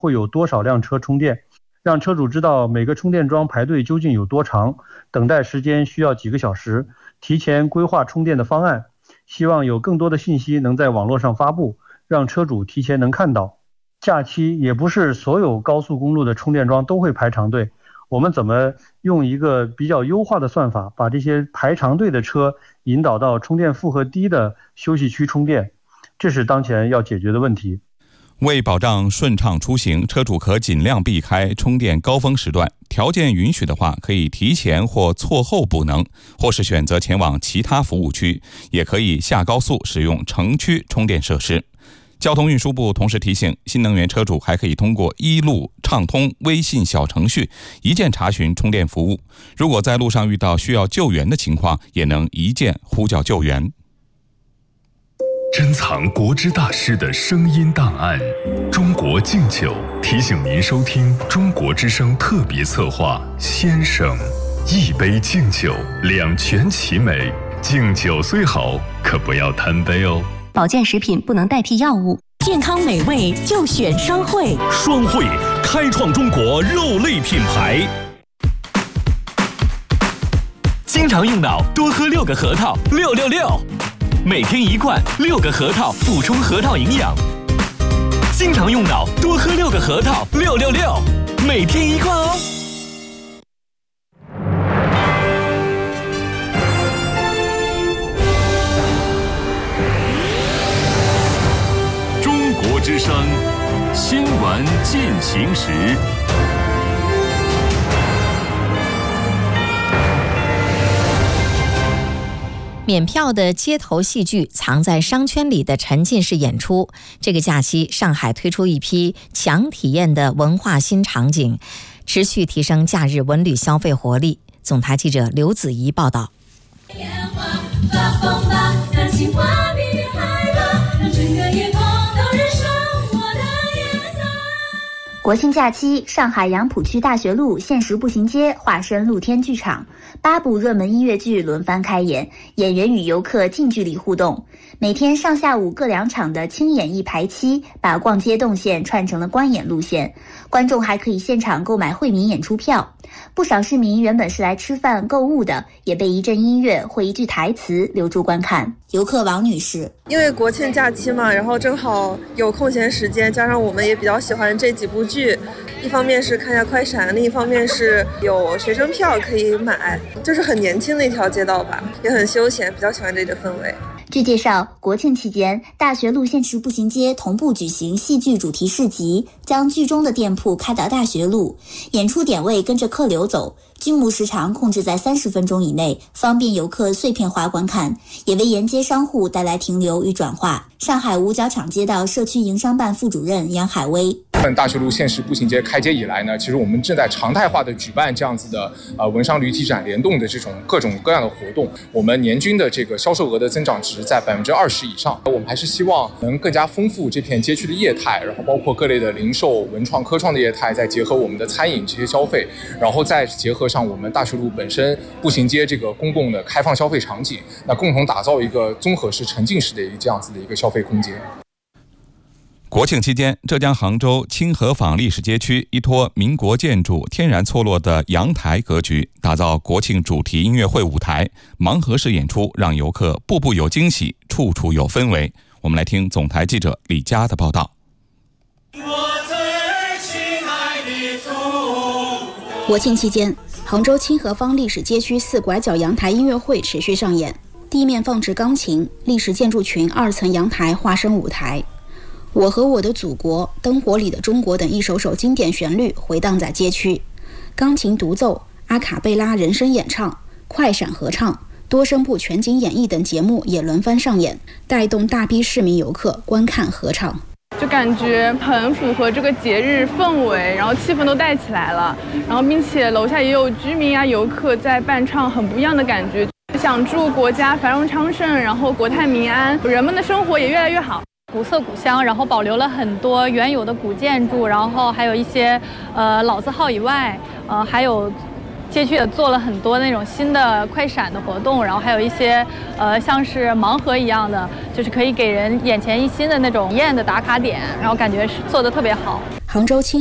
会有多少辆车充电，让车主知道每个充电桩排队究竟有多长，等待时间需要几个小时，提前规划充电的方案。希望有更多的信息能在网络上发布，让车主提前能看到。假期也不是所有高速公路的充电桩都会排长队，我们怎么用一个比较优化的算法，把这些排长队的车引导到充电负荷低的休息区充电，这是当前要解决的问题。 为保障顺畅出行，车主可尽量避开充电高峰时段，条件允许的话，可以提前或错后补能，或是选择前往其他服务区，也可以下高速使用城区充电设施。交通运输部同时提醒，新能源车主还可以通过一路畅通微信小程序一键查询充电服务，如果在路上遇到需要救援的情况，也能一键呼叫救援。 珍藏国之大师的声音档案，中国敬酒提醒您收听中国之声特别策划《先生》，一杯敬酒，两全其美。敬酒虽好，可不要贪杯哦。 保健食品不能代替药物，健康美味就选双汇。 双汇开创中国肉类品牌。 经常用脑，多喝6个核桃，666。每天1罐，6个核桃，补充核桃营养。经常用脑，多喝6个核桃，666。每天1罐哦。 中国之声，新闻进行时。 免票的街头戏剧，藏在商圈里的沉浸式演出。这个假期，上海推出一批强体验的文化新场景，持续提升假日文旅消费活力。总台记者刘子怡报道。 国庆假期，上海杨浦区大学路限时步行街化身露天剧场，8部热门音乐剧轮番开演，演员与游客近距离互动。每天上下午各2场的轻演一排期，把逛街动线串成了观演路线。观众还可以现场购买惠民演出票。不少市民原本是来吃饭购物的，也被一阵音乐或一句台词留住观看。游客王女士， 因为国庆假期嘛，然后正好有空闲时间，加上我们也比较喜欢这几部剧，一方面是看一下快闪，另一方面是有学生票可以买，就是很年轻的一条街道吧，也很休闲，比较喜欢这个氛围。 据介绍，国庆期间，大学路限时步行街同步举行戏剧主题市集，将剧中的店铺开到大学路，演出点位跟着客流走，剧目时长控制在30分钟以内，方便游客碎片化观看，也为沿街商户带来停留与转化。上海五角场街道社区营商办副主任杨海威， 大学路限时步行街开街以来呢，其实我们正在常态化的举办这样子的文商旅体展联动的这种各种各样的活动，我们年均的这个销售额的增长值在20%以上。我们还是希望能更加丰富这片街区的业态，然后包括各类的零售、文创、科创的业态，再结合我们的餐饮这些消费，然后再结合上我们大学路本身步行街这个公共的开放消费场景，那共同打造一个综合式、沉浸式的这样子的一个消费空间。 国庆期间，浙江杭州清河坊历史街区依托民国建筑天然错落的阳台格局，打造国庆主题音乐会舞台，盲盒式演出让游客步步有惊喜，处处有氛围。我们来听总台记者李佳的报道。 国庆期间，杭州清河坊历史街区4拐角阳台音乐会持续上演，地面放置钢琴，历史建筑群2层阳台化身舞台。我和我的祖国、灯火里的中国等一首首经典旋律回荡在街区，钢琴独奏、阿卡贝拉人声演唱、快闪合唱、多声部全景演绎等节目也轮番上演，带动大批市民游客观看合唱。 就感觉很符合这个节日氛围，然后气氛都带起来了，然后并且楼下也有居民啊、游客在伴唱，很不一样的感觉。想祝国家繁荣昌盛，然后国泰民安，人们的生活也越来越好。 古色古香，然后保留了很多原有的古建筑，然后还有一些老字号以外，还有街区也做了很多那种新的快闪的活动，然后还有一些像是盲盒一样的，就是可以给人眼前一新的那种体验的打卡点，然后感觉是做的特别好。 杭州